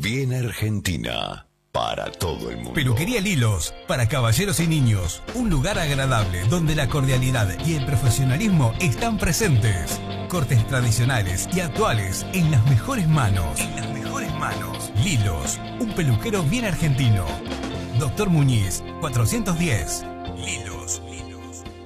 bien argentina. Para todo el mundo. Peluquería Lilos, para caballeros y niños. Un lugar agradable donde la cordialidad y el profesionalismo están presentes. Cortes tradicionales y actuales en las mejores manos. Lilos, un peluquero bien argentino. Doctor Muñiz, 410. Lilos.